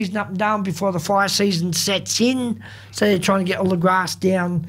season up and down before the fire season sets in. So they're trying to get all the grass down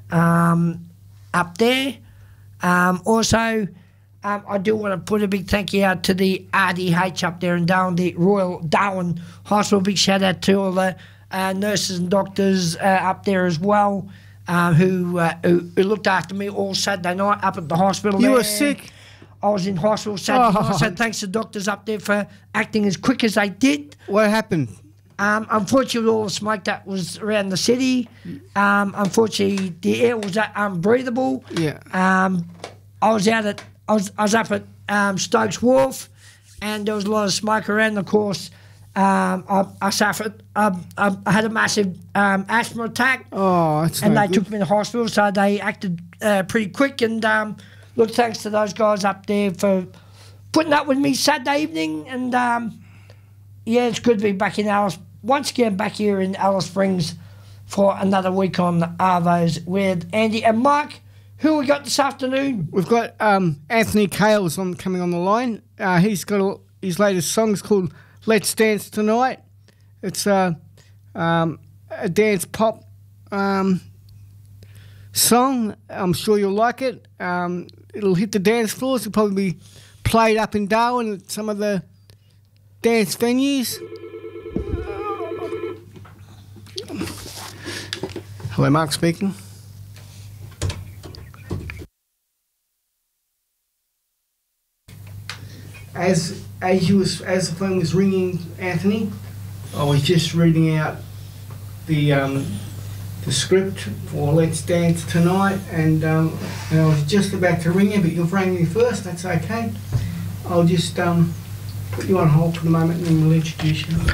up there. Also, I do want to put a big thank you out to the RDH up there in Darwin, the Royal Darwin Hospital. Big shout out to all the nurses and doctors up there as well, who looked after me all Saturday night up at the hospital. You there. were sick? I was in hospital Saturday night, so thanks to doctors up there for acting as quick as they did. What happened? Unfortunately, all the smoke that was around the city, unfortunately, the air was unbreathable. Yeah. I was up at Stokes Wharf, and there was a lot of smoke around. Of course, I suffered. I had a massive asthma attack. Oh, that's and no they good. took me to hospital, so they acted pretty quick. And look, thanks to those guys up there for putting up with me Saturday evening. And yeah, it's good to be back in Alice. Once again, back here in Alice Springs for another week on Arvos with Andy and Mike. Who we got this afternoon? We've got Anthony Cale's coming on the line. He's got his latest song. It's called Let's Dance Tonight. It's a dance pop song. I'm sure you'll like it. It'll hit the dance floors. It'll probably be played up in Darwin at some of the dance venues. Hello, Mark speaking. As the phone was ringing, Anthony, I was just reading out the script for Let's Dance Tonight, and I was just about to ring you, but you've rang me first. That's okay. I'll just put you on hold for the moment, and then we'll introduce you.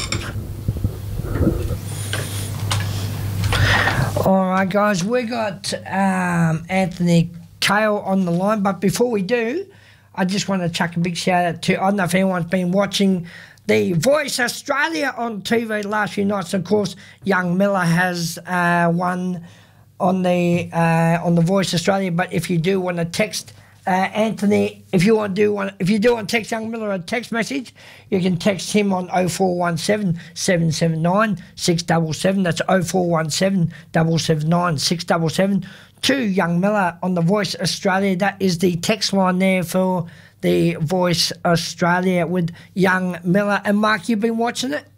All right, guys, we got Anthony Cale on the line, but before we do, I just want to chuck a big shout out to, I don't know if anyone's been watching The Voice Australia on TV the last few nights. Of course, young Miller has won on the Voice Australia, but if you do want to text Anthony, if you do want to text young Miller a text message, you can text him on 0417 779 677. That's 0417 779 677. To young Miller on the Voice Australia. That is the text line there for the Voice Australia with young Miller. And Mark, you've been watching it?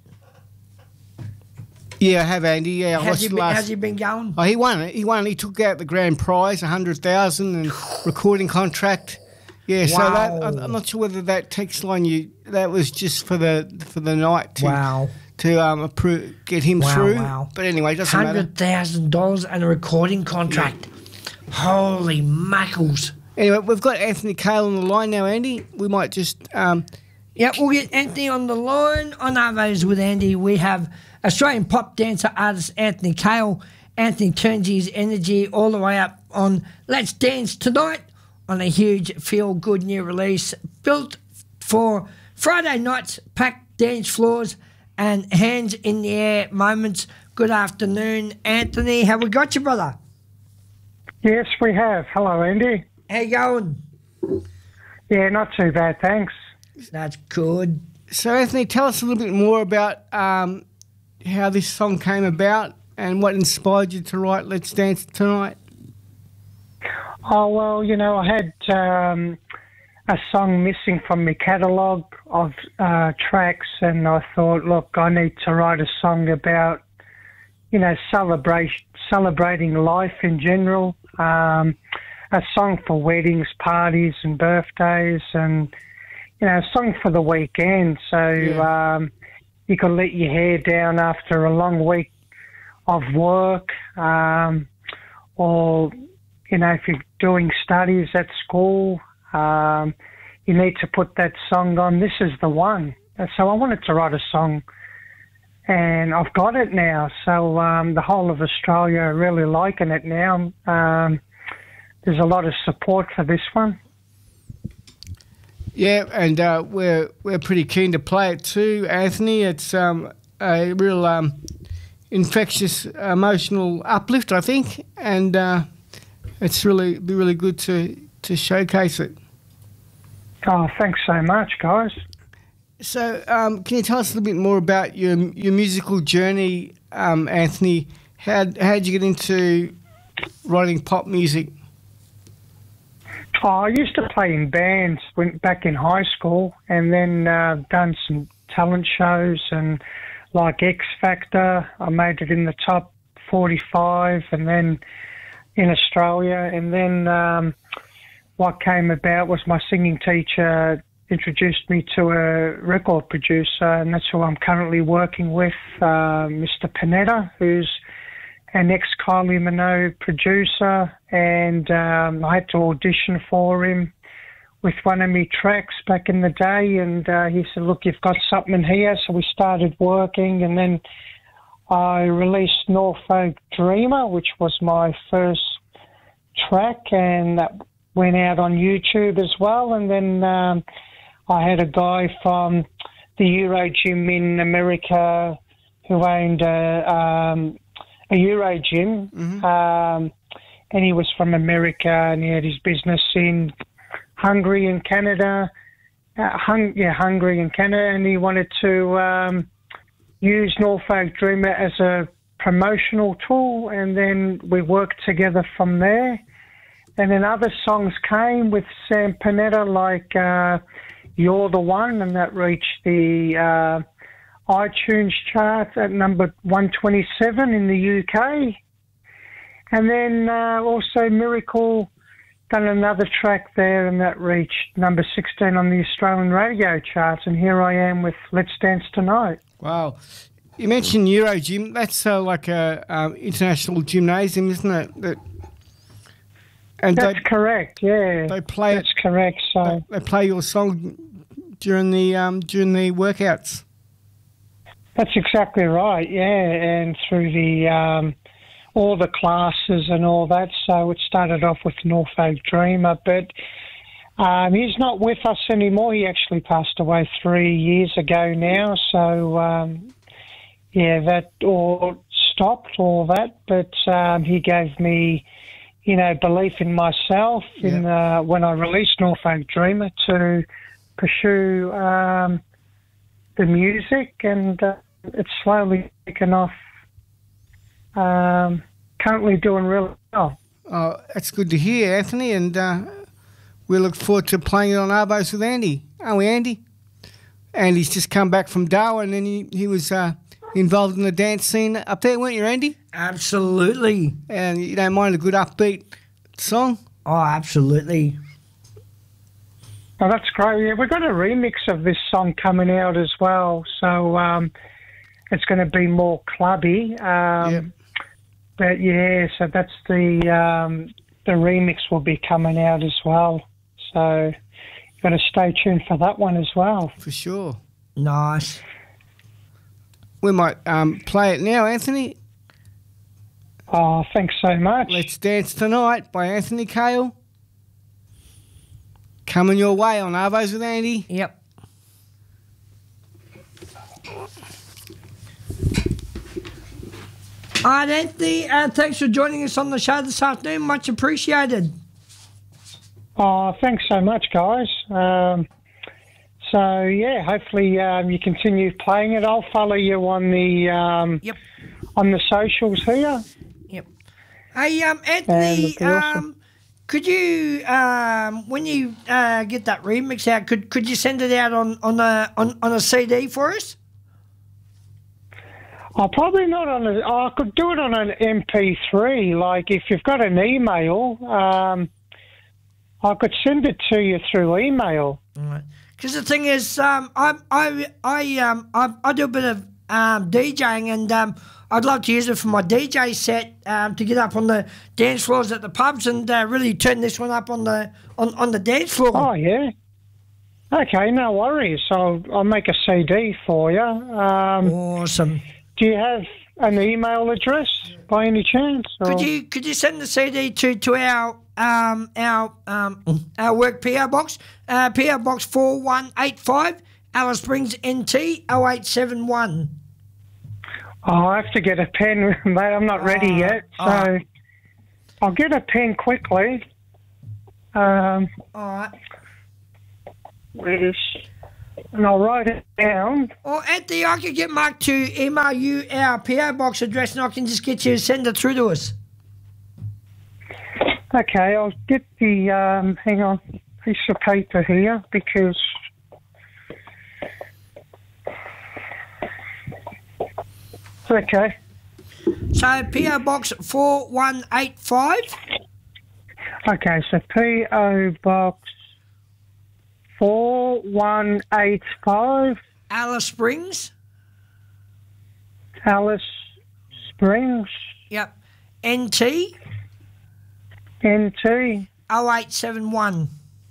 Yeah, I have, Andy. Yeah, how's he been going? Oh, he won it. He took out the grand prize, 100,000, and recording contract. Yeah, wow. So that, I'm not sure whether that text line that was just for the night. To get him through. Wow. But anyway, it doesn't matter. $100,000 and a recording contract. Yeah. Holy mackles. Anyway, we've got Anthony Cale on the line now, Andy. We might just... Yeah, we'll get Anthony on the line. On Arvos with Andy, we have Australian pop dancer artist Anthony Cale. Anthony turns his energy all the way up on Let's Dance Tonight on a huge feel-good new release built for Friday nights, packed dance floors and hands in the air moments. Good afternoon, Anthony. How we got you, brother? Yes, we have. Hello, Andy. How you going? Yeah, not too bad, thanks. That's good. So, Anthony, tell us a little bit more about how this song came about and what inspired you to write Let's Dance Tonight. Oh, well, I had a song missing from my catalogue of tracks, and I thought, look, I need to write a song about, celebrating life in general, a song for weddings, parties and birthdays, and, a song for the weekend. So you can let your hair down after a long week of work, or, if you're doing studies at school, you need to put that song on. This is the one. So I wanted to write a song, and I've got it now. So the whole of Australia are really liking it now. There's a lot of support for this one. Yeah, and we're pretty keen to play it too, Anthony. It's a real infectious emotional uplift, I think, and it's be really good to showcase it. Oh, thanks so much, guys. So, can you tell us a little bit more about your musical journey, Anthony? How did you get into writing pop music? Oh, I used to play in bands back in high school, and then done some talent shows and like X Factor. I made it in the top 45, and then in Australia. And then what came about was my singing teacher introduced me to a record producer, and that's who I'm currently working with, Mr. Panetta, who's an ex-Kylie Minogue producer, and I had to audition for him with one of my tracks back in the day, and he said, look, you've got something here, so we started working, and then I released Norfolk Dreamer, which was my first track, and that went out on YouTube as well, and then I had a guy from the Euro Gym in America who owned a Euro Gym, and he was from America, and he had his business in Hungary and Canada, Hungary and Canada, and he wanted to use Norfolk Dreamer as a promotional tool, and then we worked together from there. And then other songs came with Sam Panetta, like You're the One, and that reached the iTunes chart at number 127 in the UK. And then also Miracle done another track there, and that reached number 16 on the Australian radio charts. And here I am with Let's Dance Tonight. Wow. You mentioned Euro Gym. That's like a international gymnasium, isn't it? That's correct, yeah. They play That's correct. So they play your song during the workouts. That's exactly right, yeah. And through the all the classes and all that. So it started off with Norfolk Dreamer, but he's not with us anymore. He actually passed away 3 years ago now. So yeah, that all stopped, all that. But he gave me, belief in myself in when I released Norfolk Dreamer to pursue the music, and it's slowly taken off. Currently doing really well. Oh, that's good to hear, Anthony, and we look forward to playing it on Arvos with Andy. Aren't we, Andy? Andy's just come back from Darwin, and he was involved in the dance scene up there, weren't you, Andy? Absolutely. And you don't mind a good upbeat song? Oh, absolutely. Oh, that's great. Yeah, we've got a remix of this song coming out as well, so it's going to be more clubby. But yeah, so that's the remix will be coming out as well. So you've got to stay tuned for that one as well. For sure. Nice. We might play it now, Anthony. Oh, thanks so much. Let's Dance Tonight by Anthony Cale. Coming your way on Arvos with Andy. Yep. All right, Anthony, thanks for joining us on the show this afternoon. Much appreciated. Oh, thanks so much, guys. So, yeah, hopefully you continue playing it. I'll follow you on the on the socials here. Yep. Hey, Anthony, awesome. could you, when you get that remix out, could you send it out on a CD for us? Oh, probably not on a... I could do it on an MP3. Like, if you've got an email, I could send it to you through email. Right. Because the thing is, I do a bit of DJing, and I'd love to use it for my DJ set to get up on the dance floors at the pubs and really turn this one up on the dance floor. Oh, yeah. Okay, no worries. I'll make a CD for you. Awesome. Do you have an email address by any chance? Or? Could you send the CD to our work PO box, PO box 4185, Alice Springs NT 0871. Oh, I have to get a pen, mate. I'm not ready yet, so I'll get a pen quickly. All right. Where's and I'll write it down. Or Anthony, I could get Mark to email you our PO box address, and I can just get you to send it through to us. Okay, I'll get the, hang on, piece of paper here, because... Okay. So PO Box 4185. Okay, so P.O. Box 4185, Alice Springs. Alice Springs, Yep. NT NT 0871.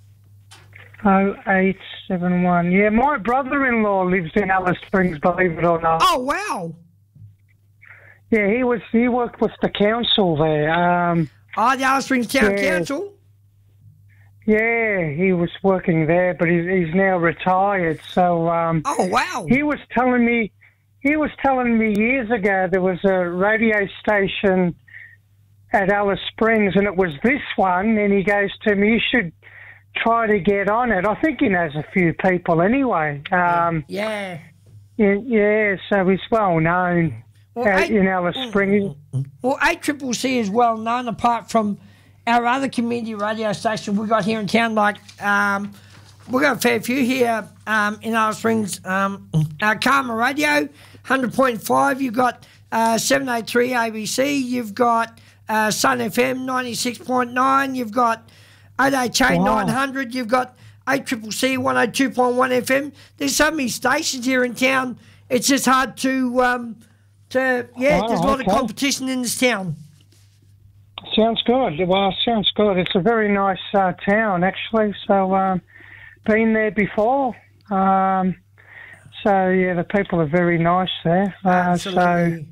0871. Yeah, my brother-in-law lives in Alice Springs, believe it or not. Oh, wow. Yeah, he worked with the council there. The Alice Springs Town Yeah. Council. Yeah, he was working there, but he's now retired. So Oh, wow. he was telling me years ago there was a radio station at Alice Springs, and it was this one. And he goes to me, "You should try to get on it." I think he knows a few people anyway. Yeah. Yeah, so he's well known Well, out in Alice Springs. Well, ACCC is well known apart from our other community radio station we got here in town. Like, we've got a fair few here in Alice Springs. Karma Radio, 100.5. You've got 783 ABC. You've got Sun FM, 96.9. You've got 8HA, Wow. 900. You've got ACCC, 102.1 FM. There's so many stations here in town. It's just hard to there's a lot of okay. competition in this town. Sounds good. Well, sounds good. It's a very nice town, actually. So, been there before. So, yeah, the people are very nice there. Absolutely.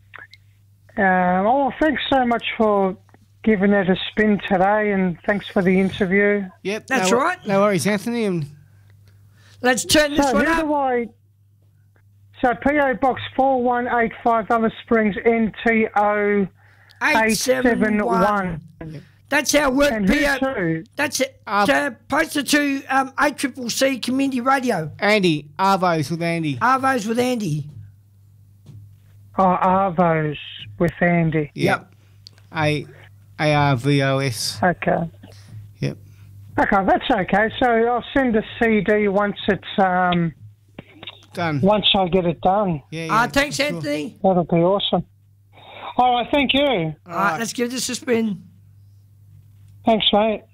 Thanks so much for giving it a spin today, and thanks for the interview. Yep, That's right. No worries, Anthony. And Let's turn this So, one who up. do I... So, P.O. Box 4185, Alice Springs, NTO 871. That's our work. And who PO. to? That's it. Posted to ACCC Community Radio. Andy, Arvos with Andy. Arvos with Andy. Oh, Arvos with Andy. Yep. ARVOS. Okay. Yep. Okay, that's okay. So I'll send a CD once it's Done. once I get it done. Yeah. Thanks, sure. Anthony. That'll be awesome. All right, thank you. All right, let's give this a spin. Thanks, mate.